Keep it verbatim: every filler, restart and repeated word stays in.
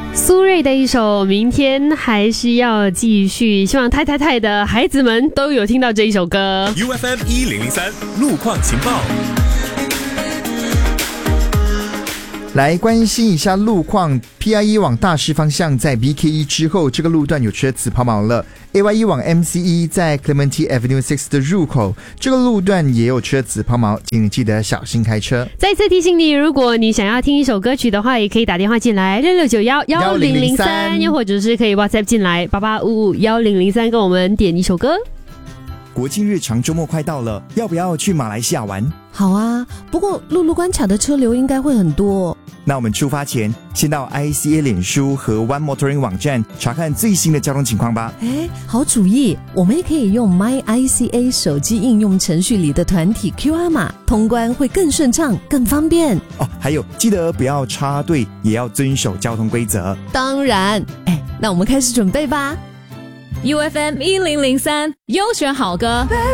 苏芮的一首《明天还是要继续》，希望太太太的孩子们都有听到这一首歌。 U F M 一零零三路况情报。 来关心一下路况 ，P I E 往大师方向在 B K E 之后，这个路段有车子抛锚了。A Y E 往 M C E 在 Clementi Avenue 六的入口，这个路段也有车子抛锚，请你记得小心开车。 再次提醒你，如果你想要听一首歌曲的话，也可以打电话进来六六九一一零零三，又或者是可以 WhatsApp 进来八八五五一零零三，跟我们点一首歌。 国庆日长周末快到了，要不要去马来西亚玩？ 好啊，不过陆路关卡的车流应该会很多。 那我们出发前，先到 I C A 脸书和 One Motoring 网站查看最新的交通情况吧。 哎，好主意，我们也可以用 My I C A 手机应用程序里的团体 Q R 码，通关会更顺畅、更方便。 哦，还有记得不要插队，也要遵守交通规则。 当然，哎，那我们开始准备吧。 U F M 一零零三优选好歌。